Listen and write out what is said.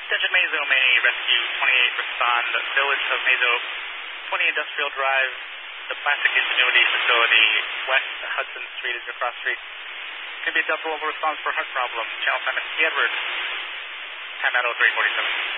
Attention Mazo, May Rescue 28 respond. Village of Mazo, 20 Industrial Drive, the Plastic Ingenuity Facility, West Hudson Street is your cross street. Can be a double response for heart problem. Channel Simon T. Edwards. Time out 0347.